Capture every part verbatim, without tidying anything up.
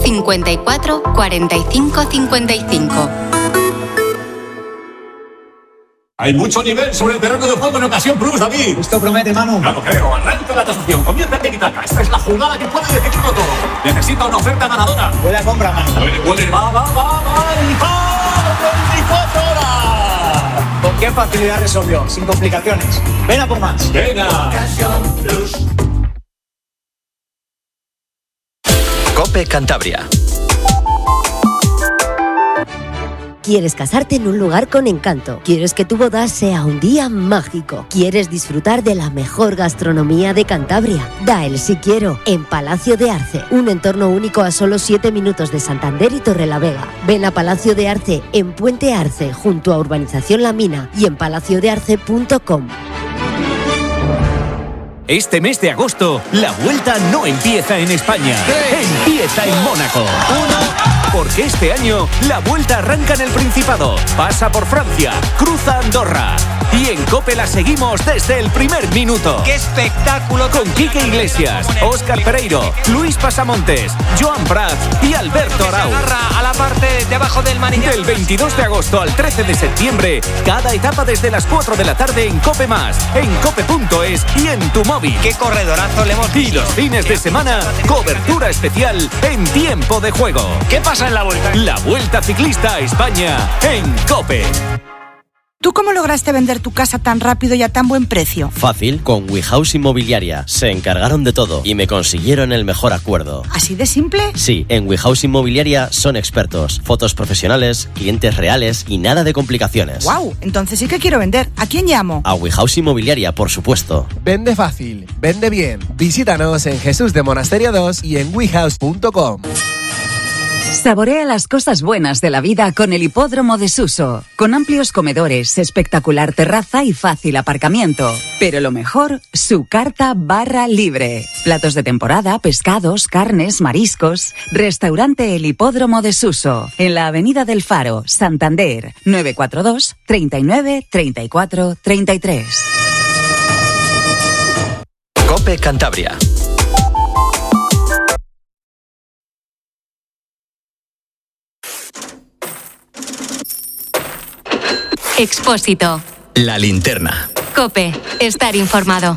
cincuenta y cuatro cuarenta y cinco cincuenta y cinco. Hay mucho nivel sobre el terreno de juego en Ocasión Plus, David. Esto promete, Manu. Claro, creo. Arranca la tasación. Comienza el Tiki-Taka. Esta es la jugada que puede decidirlo todo. Necesita una oferta ganadora. Buena compra, Manu. Puede, puede. Va, va, va, va. Y va. veinticuatro horas. ¿Con qué facilidad resolvió? Sin complicaciones. Ven a por más. Venga. Ocasión Plus. COPE Cantabria. ¿Quieres casarte en un lugar con encanto? ¿Quieres que tu boda sea un día mágico? ¿Quieres disfrutar de la mejor gastronomía de Cantabria? Da el sí quiero en Palacio de Arce, un entorno único a solo siete minutos de Santander y Torrelavega. Ven a Palacio de Arce en Puente Arce, junto a Urbanización La Mina y en palacio de arce punto com. Este mes de agosto, la vuelta no empieza en España, empieza en Mónaco. Uno, porque este año la vuelta arranca en el Principado, pasa por Francia, cruza Andorra. Y en COPE la seguimos desde el primer minuto. ¡Qué espectáculo! Con Quique Iglesias, Óscar Pereiro, Luis Pasamontes, Joan Prats y Alberto Arau. Se agarra a la parte de abajo del manillar. Del veintidós de agosto al trece de septiembre, cada etapa desde las cuatro de la tarde en COPE Más, en cope punto es y en tu móvil. ¡Qué corredorazo le hemos visto! Y los fines de semana, cobertura especial en tiempo de juego. ¿Qué pasa en la vuelta? La Vuelta Ciclista a España en COPE. ¿Tú cómo lograste vender tu casa tan rápido y a tan buen precio? Fácil, con WeHouse Inmobiliaria. Se encargaron de todo y me consiguieron el mejor acuerdo. ¿Así de simple? Sí, en WeHouse Inmobiliaria son expertos. Fotos profesionales, clientes reales y nada de complicaciones. ¡Wow! Entonces sí que quiero vender. ¿A quién llamo? A WeHouse Inmobiliaria, por supuesto. Vende fácil, vende bien. Visítanos en Jesús de Monasterio dos y en wehouse punto com. Saborea las cosas buenas de la vida con el Hipódromo de Suso, con amplios comedores, espectacular terraza y fácil aparcamiento. Pero lo mejor, su carta barra libre. Platos de temporada, pescados, carnes, mariscos. Restaurante El Hipódromo de Suso, en la Avenida del Faro, Santander, nueve cuatro dos, treinta y nueve, treinta y cuatro, treinta y tres. COPE Cantabria. Expósito. La linterna. COPE. Estar informado.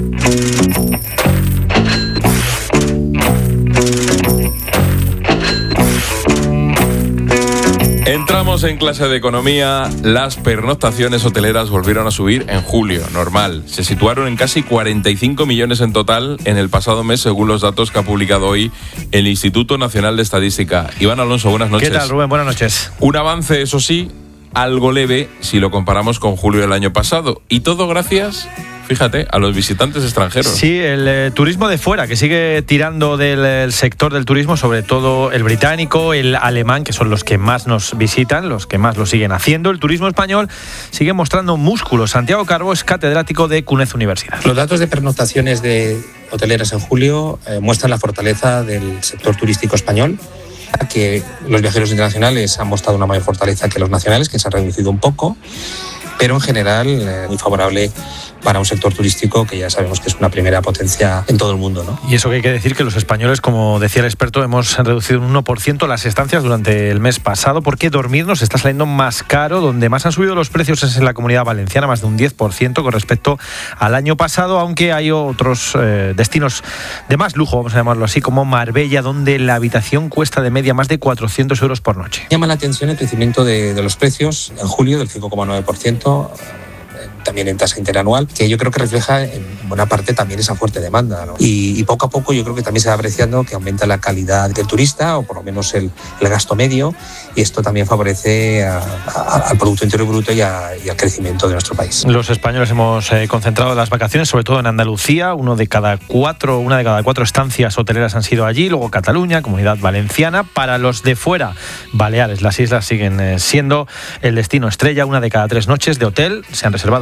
Entramos en clase de economía. Las pernoctaciones hoteleras volvieron a subir en julio, normal. Se situaron en casi cuarenta y cinco millones en total en el pasado mes, según los datos que ha publicado hoy el Instituto Nacional de Estadística. Iván Alonso, buenas noches. ¿Qué tal, Rubén? Buenas noches. Un avance, eso sí, algo leve si lo comparamos con julio del año pasado. Y todo gracias, fíjate, a los visitantes extranjeros. Sí, el eh, turismo de fuera, que sigue tirando del el sector del turismo, sobre todo el británico, el alemán, que son los que más nos visitan, los que más lo siguen haciendo. El turismo español sigue mostrando músculos. Santiago Carbo es catedrático de CUNEZ Universidad. Los datos de pernoctaciones de hoteleras en julio eh, muestran la fortaleza del sector turístico español, que los viajeros internacionales han mostrado una mayor fortaleza que los nacionales, que se ha reducido un poco, pero en general eh, muy favorable para un sector turístico que ya sabemos que es una primera potencia en todo el mundo, ¿no? Y eso que hay que decir que los españoles, como decía el experto, hemos reducido un uno por ciento las estancias durante el mes pasado, porque dormir nos está saliendo más caro. Donde más han subido los precios es en la Comunidad Valenciana, más de un diez por ciento con respecto al año pasado, aunque hay otros eh, destinos de más lujo, vamos a llamarlo así, como Marbella, donde la habitación cuesta de media más de cuatrocientos euros por noche. Llama la atención el crecimiento de, de los precios en julio del cinco coma nueve por ciento, también en tasa interanual, que yo creo que refleja en buena parte también esa fuerte demanda, ¿no? Y, y poco a poco yo creo que también se va apreciando que aumenta la calidad del turista, o por lo menos el, el gasto medio, y esto también favorece a, a, al Producto Interior Bruto y, a, y al crecimiento de nuestro país. Los españoles hemos eh, concentrado las vacaciones sobre todo en Andalucía. Uno de cada cuatro, una de cada cuatro estancias hoteleras han sido allí, luego Cataluña, Comunidad Valenciana. Para los de fuera, Baleares, las islas siguen eh, siendo el destino estrella. Una de cada tres noches de hotel se han reservado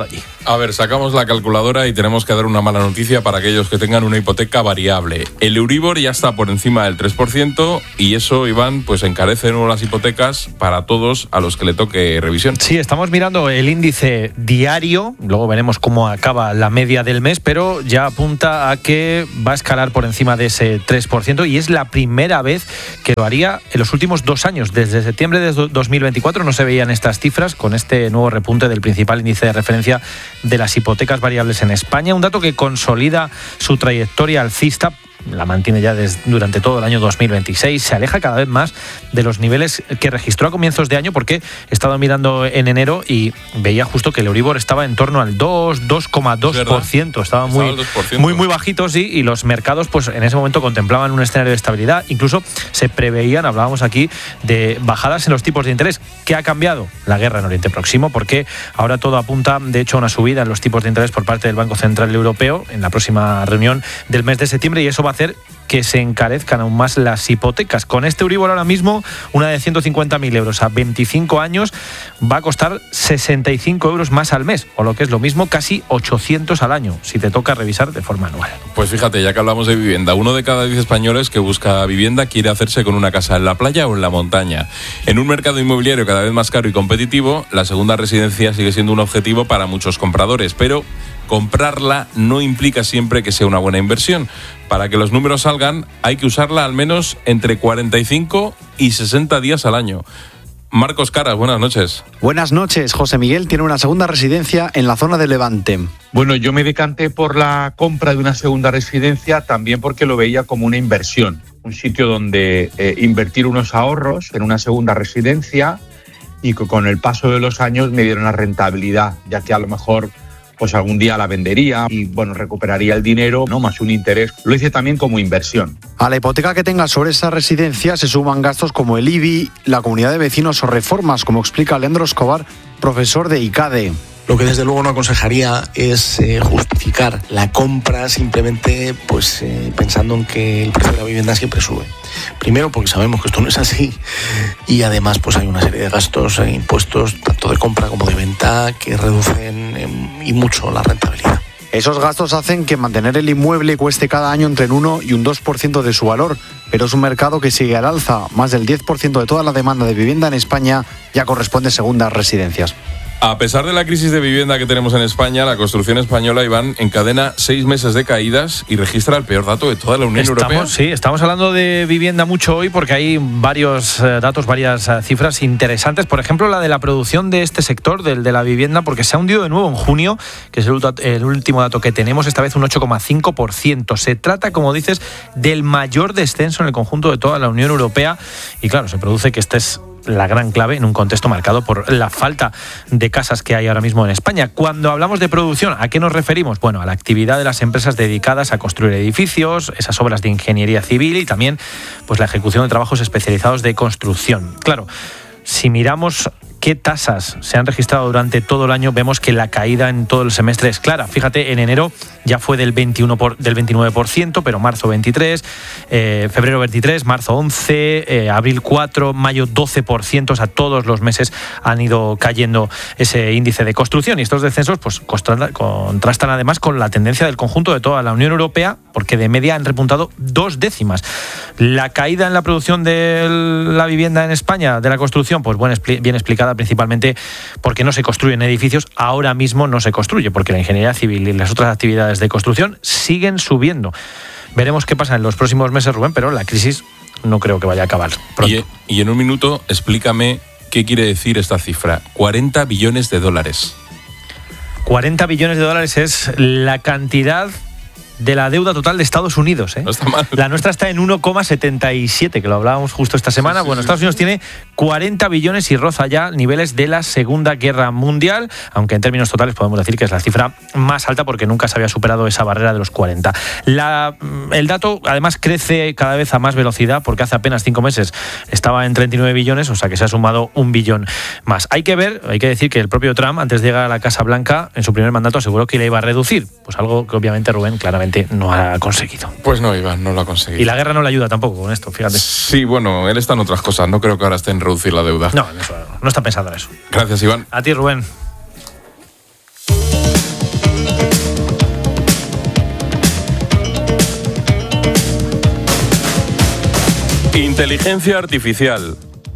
allí. A ver, sacamos la calculadora y tenemos que dar una mala noticia para aquellos que tengan una hipoteca variable. El Euribor ya está por encima del tres por ciento y eso, Iván, pues encarece de nuevo las hipotecas para todos a los que le toque revisión. Sí, estamos mirando el índice diario, luego veremos cómo acaba la media del mes, pero ya apunta a que va a escalar por encima de ese tres por ciento y es la primera vez que lo haría en los últimos dos años. Desde septiembre de dos mil veinticuatro no se veían estas cifras con este nuevo repunte del principal índice de referencia de las hipotecas variables en España, un dato que consolida su trayectoria alcista, la mantiene ya desde, durante todo el año dos mil veintiséis, se aleja cada vez más de los niveles que registró a comienzos de año, porque he estado mirando en enero y veía justo que el Euribor estaba en torno al dos, dos coma dos por ciento, estaba muy, dos por ciento. muy, muy bajito, sí, y los mercados pues en ese momento contemplaban un escenario de estabilidad, incluso se preveían, hablábamos aquí, de bajadas en los tipos de interés. ¿Qué ha cambiado? La guerra en Oriente Próximo, porque ahora todo apunta, de hecho, a una subida en los tipos de interés por parte del Banco Central Europeo en la próxima reunión del mes de septiembre, y eso va a hacer que se encarezcan aún más las hipotecas. Con este Euribor ahora mismo, una de ciento cincuenta mil euros a veinticinco años va a costar sesenta y cinco euros más al mes, o lo que es lo mismo, casi ochocientos al año, si te toca revisar de forma anual. Pues fíjate, ya que hablamos de vivienda, uno de cada diez españoles que busca vivienda quiere hacerse con una casa en la playa o en la montaña. En un mercado inmobiliario cada vez más caro y competitivo, la segunda residencia sigue siendo un objetivo para muchos compradores, pero comprarla no implica siempre que sea una buena inversión. Para que los números salgan, hay que usarla al menos entre cuarenta y cinco y sesenta días al año. Marcos Caras, buenas noches. Buenas noches. José Miguel tiene una segunda residencia en la zona de Levante. Bueno, yo me decanté por la compra de una segunda residencia también porque lo veía como una inversión. Un sitio donde eh, invertir unos ahorros en una segunda residencia y que con el paso de los años me diera una rentabilidad, ya que a lo mejor pues algún día la vendería y bueno, recuperaría el dinero, no más un interés. Lo hice también como inversión. A la hipoteca que tenga sobre esa residencia se suman gastos como el I B I, la comunidad de vecinos o reformas, como explica Leandro Escobar, profesor de ICADE. Lo que desde luego no aconsejaría es eh, justificar la compra simplemente pues eh, pensando en que el precio de la vivienda siempre sube. Primero porque sabemos que esto no es así y además pues hay una serie de gastos e impuestos tanto de compra como de venta que reducen eh, y mucho la rentabilidad. Esos gastos hacen que mantener el inmueble cueste cada año entre un uno y un dos por ciento de su valor, pero es un mercado que sigue al alza. Más del diez por ciento de toda la demanda de vivienda en España ya corresponde a segundas residencias. A pesar de la crisis de vivienda que tenemos en España, la construcción española, Iván, encadena seis meses de caídas y registra el peor dato de toda la Unión estamos, Europea. Sí, estamos hablando de vivienda mucho hoy porque hay varios eh, datos, varias eh, cifras interesantes. Por ejemplo, la de la producción de este sector, del de la vivienda, porque se ha hundido de nuevo en junio, que es el, el último dato que tenemos, esta vez un ocho coma cinco por ciento. Se trata, como dices, del mayor descenso en el conjunto de toda la Unión Europea y claro, se produce que este es la gran clave en un contexto marcado por la falta de casas que hay ahora mismo en España. Cuando hablamos de producción, ¿a qué nos referimos? Bueno, a la actividad de las empresas dedicadas a construir edificios, esas obras de ingeniería civil y también pues la ejecución de trabajos especializados de construcción. Claro, si miramos qué tasas se han registrado durante todo el año, vemos que la caída en todo el semestre es clara. Fíjate, en enero ya fue del, veintiuno por, del veintinueve por ciento, pero marzo veintitrés por ciento, eh, febrero veintitrés por ciento, marzo once por ciento, eh, abril cuatro por ciento, mayo doce por ciento, o sea, todos los meses han ido cayendo ese índice de construcción y estos descensos pues contrastan además con la tendencia del conjunto de toda la Unión Europea, porque de media han repuntado dos décimas. La caída en la producción de la vivienda en España, de la construcción, pues bueno, bien explicada principalmente porque no se construyen edificios, ahora mismo no se construye, porque la ingeniería civil y las otras actividades de construcción siguen subiendo. Veremos qué pasa en los próximos meses, Rubén, pero la crisis no creo que vaya a acabar pronto. Y, y en un minuto explícame qué quiere decir esta cifra. cuarenta billones de dólares. cuarenta billones de dólares es la cantidad de la deuda total de Estados Unidos, ¿eh? No está mal. La nuestra está en uno coma setenta y siete, que lo hablábamos justo esta semana. Sí, sí, bueno, sí. Estados Unidos tiene cuarenta billones y roza ya niveles de la Segunda Guerra Mundial, aunque en términos totales podemos decir que es la cifra más alta porque nunca se había superado esa barrera de los cuarenta. La, el dato además crece cada vez a más velocidad porque hace apenas cinco meses estaba en treinta y nueve billones, o sea que se ha sumado un billón más. Hay que ver, hay que decir que el propio Trump, antes de llegar a la Casa Blanca, en su primer mandato aseguró que le iba a reducir, pues algo que obviamente Rubén claramente no ha conseguido. Pues no, Iván, no lo ha conseguido. Y la guerra no le ayuda tampoco con esto, fíjate. Sí, bueno, él está en otras cosas. No creo que ahora esté en reducir la deuda. No, eso, no está pensando en eso. Gracias, Iván. A ti, Rubén. Inteligencia artificial,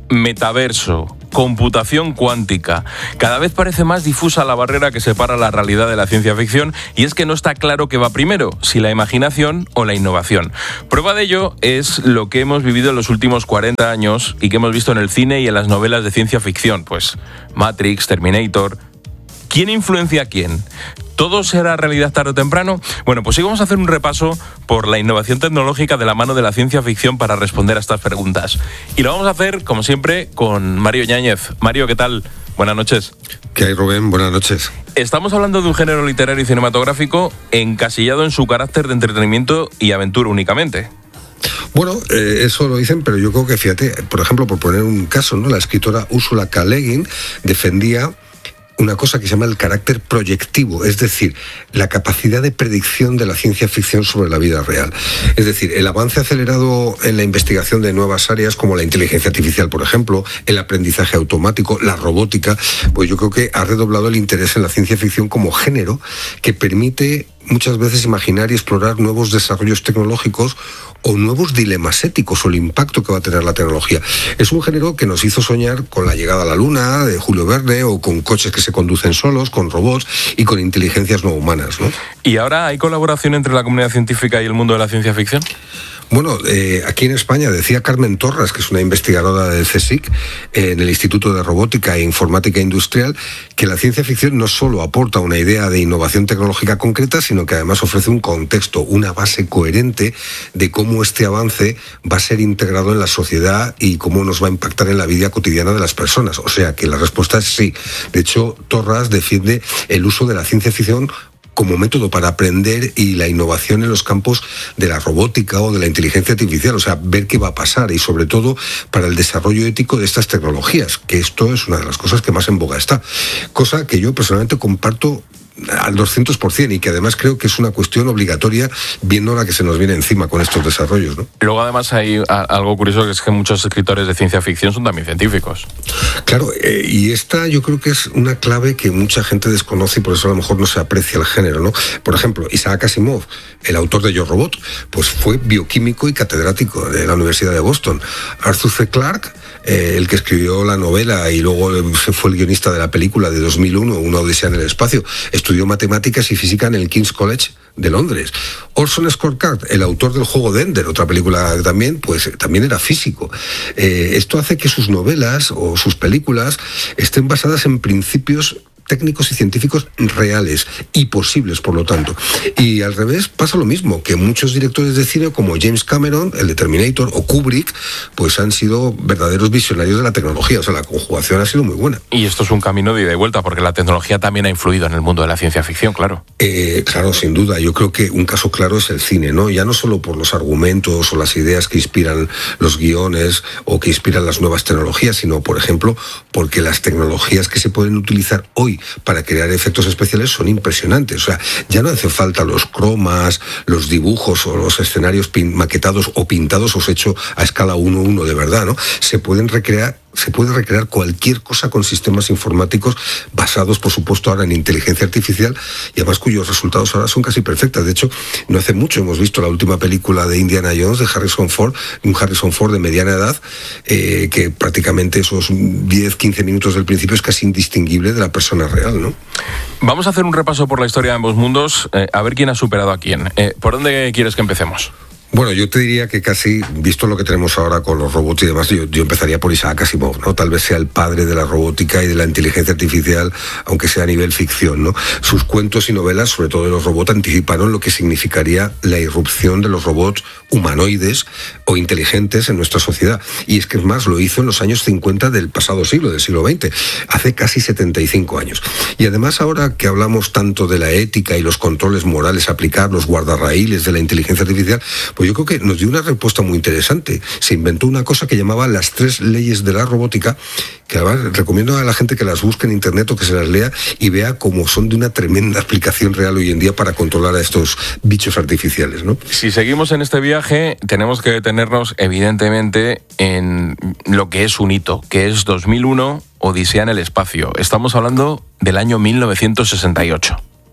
metaverso, computación cuántica. Cada vez parece más difusa la barrera que separa la realidad de la ciencia ficción, y es que no está claro qué va primero, si la imaginación o la innovación. Prueba de ello es lo que hemos vivido en los últimos cuarenta años y que hemos visto en el cine y en las novelas de ciencia ficción, pues Matrix, Terminator. ¿Quién influencia a quién? ¿Todo será realidad tarde o temprano? Bueno, pues sí, vamos a hacer un repaso por la innovación tecnológica de la mano de la ciencia ficción para responder a estas preguntas. Y lo vamos a hacer, como siempre, con Mario Yáñez. Mario, ¿qué tal? Buenas noches. ¿Qué hay, Rubén? Buenas noches. Estamos hablando de un género literario y cinematográfico encasillado en su carácter de entretenimiento y aventura únicamente. Bueno, eh, eso lo dicen, pero yo creo que, fíjate, por ejemplo, por poner un caso, ¿no? La escritora Ursula K. Le Guin defendía una cosa que se llama el carácter proyectivo, es decir, la capacidad de predicción de la ciencia ficción sobre la vida real. Es decir, el avance acelerado en la investigación de nuevas áreas como la inteligencia artificial, por ejemplo, el aprendizaje automático, la robótica, pues yo creo que ha redoblado el interés en la ciencia ficción como género que permite muchas veces imaginar y explorar nuevos desarrollos tecnológicos o nuevos dilemas éticos o el impacto que va a tener la tecnología. Es un género que nos hizo soñar con la llegada a la Luna de Julio Verne, o con coches que se conducen solos, con robots y con inteligencias no humanas, ¿no? ¿Y ahora hay colaboración entre la comunidad científica y el mundo de la ciencia ficción? Bueno, eh, aquí en España decía Carmen Torras, que es una investigadora del CSIC, eh, en el Instituto de Robótica e Informática Industrial, que la ciencia ficción no solo aporta una idea de innovación tecnológica concreta, sino que además ofrece un contexto, una base coherente de cómo este avance va a ser integrado en la sociedad y cómo nos va a impactar en la vida cotidiana de las personas. O sea que la respuesta es sí. De hecho, Torras defiende el uso de la ciencia ficción como método para aprender y la innovación en los campos de la robótica o de la inteligencia artificial, o sea, ver qué va a pasar, y sobre todo para el desarrollo ético de estas tecnologías, que esto es una de las cosas que más en boga está. Cosa que yo personalmente comparto al doscientos por ciento y que además creo que es una cuestión obligatoria viendo la que se nos viene encima con estos desarrollos, ¿no? Luego además hay algo curioso, que es que muchos escritores de ciencia ficción son también científicos. Claro, eh, y esta yo creo que es una clave que mucha gente desconoce y por eso a lo mejor no se aprecia el género, ¿no? Por ejemplo, Isaac Asimov, el autor de Yo Robot, pues fue bioquímico y catedrático de la Universidad de Boston. Arthur C. Clarke, eh, el que escribió la novela y luego fue el guionista de la película de dos mil uno, Una odisea en el espacio, estudió matemáticas y física en el King's College de Londres. Orson Scott Card, el autor del juego de Ender, otra película también, pues también era físico. Eh, esto hace que sus novelas o sus películas estén basadas en principios técnicos y científicos reales y posibles, por lo tanto. Y al revés pasa lo mismo, que muchos directores de cine como James Cameron, el de Terminator, o Kubrick, pues han sido verdaderos visionarios de la tecnología. O sea, la conjugación ha sido muy buena. Y esto es un camino de ida y vuelta, porque la tecnología también ha influido en el mundo de la ciencia ficción, claro. Eh, claro, sin duda. Yo creo que un caso claro es el cine, ¿no? Ya no solo por los argumentos o las ideas que inspiran los guiones o que inspiran las nuevas tecnologías, sino, por ejemplo, porque las tecnologías que se pueden utilizar hoy para crear efectos especiales son impresionantes. O sea, ya no hace falta los cromas, los dibujos o los escenarios pin- maquetados o pintados o hechos a escala uno a uno de verdad, ¿no? Se pueden recrear Se puede recrear cualquier cosa con sistemas informáticos basados, por supuesto, ahora en inteligencia artificial, y además cuyos resultados ahora son casi perfectos. De hecho, no hace mucho hemos visto la última película de Indiana Jones, de Harrison Ford, un Harrison Ford de mediana edad, eh, que prácticamente esos diez a quince minutos del principio es casi indistinguible de la persona real, ¿no? Vamos a hacer un repaso por la historia de ambos mundos, eh, a ver quién ha superado a quién. Eh, ¿Por dónde quieres que empecemos? Bueno, yo te diría que casi, visto lo que tenemos ahora con los robots y demás, yo, yo empezaría por Isaac Asimov, ¿no? Tal vez sea el padre de la robótica y de la inteligencia artificial, aunque sea a nivel ficción, ¿no? Sus cuentos y novelas, sobre todo de los robots, anticiparon lo que significaría la irrupción de los robots humanoides o inteligentes en nuestra sociedad. Y es que, es más, lo hizo en los años cincuenta del pasado siglo, del siglo veinte, hace casi setenta y cinco años. Y además, ahora que hablamos tanto de la ética y los controles morales a aplicar, los guardarraíles de la inteligencia artificial, pues yo creo que nos dio una respuesta muy interesante. Se inventó una cosa que llamaba las tres leyes de la robótica, que además recomiendo a la gente que las busque en internet o que se las lea y vea cómo son de una tremenda aplicación real hoy en día para controlar a estos bichos artificiales, ¿no? Si seguimos en este viaje, tenemos que detenernos evidentemente en lo que es un hito, que es dos mil uno, Odisea en el espacio. Estamos hablando del año mil novecientos sesenta y ocho.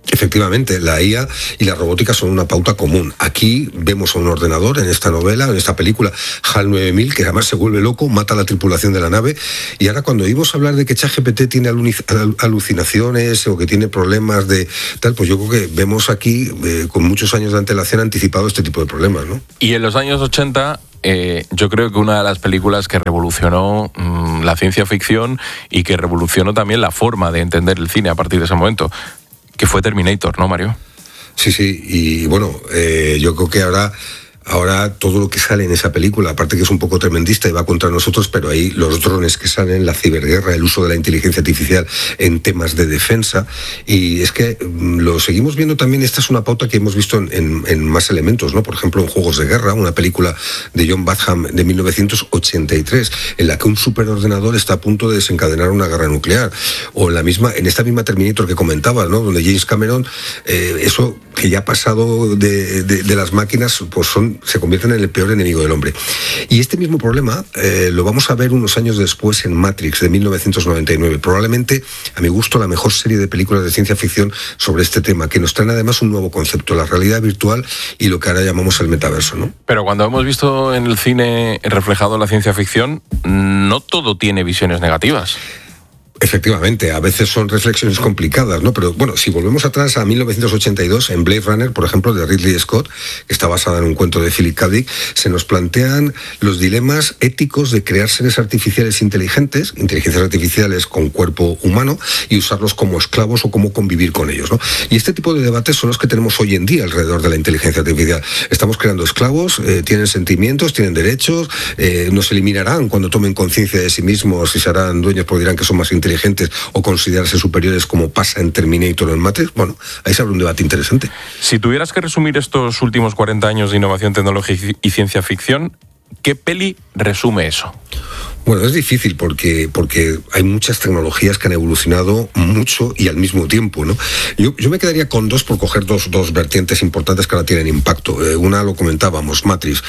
Efectivamente, la I A y la robótica son una pauta común. Aquí vemos a un ordenador en esta novela, en esta película, HAL nueve mil, que además se vuelve loco, mata a la tripulación de la nave. Y ahora cuando oímos hablar de que ChatGPT tiene alucinaciones o que tiene problemas de tal, pues yo creo que vemos aquí, eh, con muchos años de antelación, anticipado este tipo de problemas, ¿no? Y en los años ochenta... Eh, yo creo que una de las películas que revolucionó mmm, la ciencia ficción y que revolucionó también la forma de entender el cine a partir de ese momento, que fue Terminator, ¿no, Mario? Sí, sí, y bueno, eh, yo creo que ahora... Ahora todo lo que sale en esa película, aparte que es un poco tremendista y va contra nosotros, pero ahí los drones que salen, la ciberguerra, el uso de la inteligencia artificial en temas de defensa, y es que lo seguimos viendo también. Esta es una pauta que hemos visto en, en, en más elementos, ¿no? Por ejemplo, en Juegos de Guerra, una película de John Badham de mil novecientos ochenta y tres, en la que un superordenador está a punto de desencadenar una guerra nuclear, o en la misma, en esta misma Terminator que comentabas, ¿no? Donde James Cameron, eh, eso que ya ha pasado de, de, de las máquinas, pues son se convierten en el peor enemigo del hombre. Y este mismo problema eh, lo vamos a ver unos años después en Matrix, de mil novecientos noventa y nueve. Probablemente, a mi gusto, la mejor serie de películas de ciencia ficción sobre este tema, que nos traen además un nuevo concepto, la realidad virtual y lo que ahora llamamos el metaverso, ¿no? Pero cuando hemos visto en el cine reflejado la ciencia ficción, no todo tiene visiones negativas. Efectivamente, a veces son reflexiones complicadas, ¿no? Pero bueno, si volvemos atrás a mil novecientos ochenta y dos, en Blade Runner, por ejemplo, de Ridley Scott, que está basada en un cuento de Philip K. Dick, se nos plantean los dilemas éticos de crear seres artificiales inteligentes, inteligencias artificiales con cuerpo humano, y usarlos como esclavos o cómo convivir con ellos, ¿no? Y este tipo de debates son los que tenemos hoy en día alrededor de la inteligencia artificial. Estamos creando esclavos, eh, tienen sentimientos, tienen derechos, eh, nos eliminarán cuando tomen conciencia de sí mismos y se harán dueños porque dirán que son más inteligentes inteligentes o considerarse superiores, como pasa en Terminator o en Matrix. Bueno, ahí se abre un debate interesante. Si tuvieras que resumir estos últimos cuarenta años de innovación, tecnología y ciencia ficción, ¿qué peli resume eso? Bueno, es difícil porque, porque hay muchas tecnologías que han evolucionado mucho y al mismo tiempo, ¿no? Yo, yo me quedaría con dos, por coger dos, dos vertientes importantes que ahora tienen impacto. Eh, una, lo comentábamos, Matrix,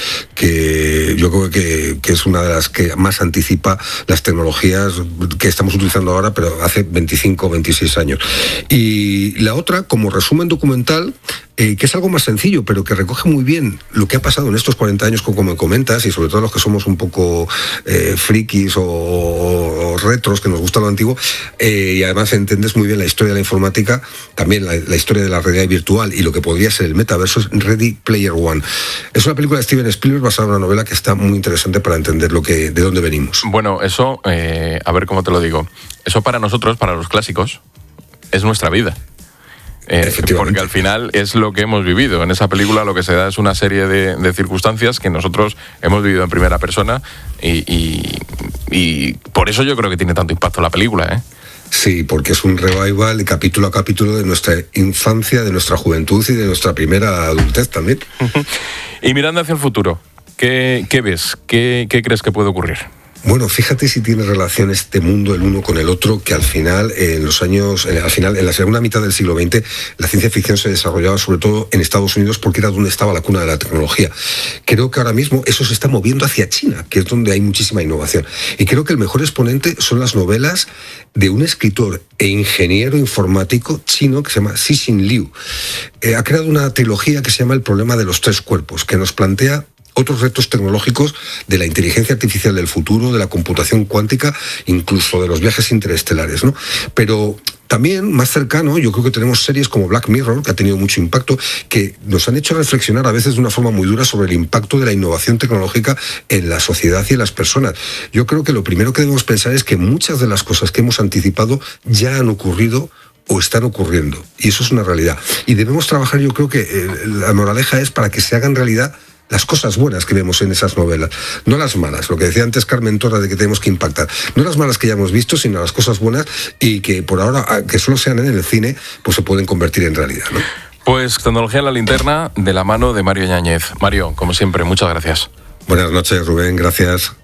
que yo creo que, que es una de las que más anticipa las tecnologías que estamos utilizando ahora, pero hace veinticinco o veintiséis años. Y la otra, como resumen documental, eh, que es algo más sencillo, pero que recoge muy bien lo que ha pasado en estos cuarenta años, como me comentas, y sobre todo los que somos un poco eh, frikis o, o retros, que nos gusta lo antiguo, eh, y además entiendes muy bien la historia de la informática, también la, la historia de la realidad virtual y lo que podría ser el metaverso, es Ready Player One. Es una película de Steven Spielberg basada en una novela que está muy interesante para entender lo que, de dónde venimos. Bueno, eso, eh, a ver cómo te lo digo, eso para nosotros, para los clásicos, es nuestra vida. Eh, porque al final es lo que hemos vivido. En esa película lo que se da es una serie de, de circunstancias que nosotros hemos vivido en primera persona y, y, y por eso yo creo que tiene tanto impacto la película, ¿eh? Sí, porque es un revival capítulo a capítulo de nuestra infancia, de nuestra juventud y de nuestra primera adultez también. Y mirando hacia el futuro, ¿qué, qué ves? ¿Qué, qué crees que puede ocurrir? Bueno, fíjate si tiene relación este mundo el uno con el otro, que al final, en los años, al final, en la segunda mitad del siglo veinte, la ciencia ficción se desarrollaba sobre todo en Estados Unidos porque era donde estaba la cuna de la tecnología. Creo que ahora mismo eso se está moviendo hacia China, que es donde hay muchísima innovación. Y creo que el mejor exponente son las novelas de un escritor e ingeniero informático chino que se llama Cixin Liu. Eh, ha creado una trilogía que se llama El problema de los tres cuerpos, que nos plantea otros retos tecnológicos de la inteligencia artificial del futuro, de la computación cuántica, incluso de los viajes interestelares, ¿no? Pero también, más cercano, yo creo que tenemos series como Black Mirror, que ha tenido mucho impacto, que nos han hecho reflexionar a veces de una forma muy dura sobre el impacto de la innovación tecnológica en la sociedad y en las personas. Yo creo que lo primero que debemos pensar es que muchas de las cosas que hemos anticipado ya han ocurrido o están ocurriendo, y eso es una realidad. Y debemos trabajar, yo creo que eh, la moraleja es para que se hagan realidad las cosas buenas que vemos en esas novelas, no las malas, lo que decía antes Carmen Torra de que tenemos que impactar, no las malas que ya hemos visto, sino las cosas buenas y que por ahora, que solo sean en el cine, pues se pueden convertir en realidad, ¿no? Pues Tecnología en la Linterna, de la mano de Mario Yáñez. Mario, como siempre, muchas gracias. Buenas noches, Rubén, gracias.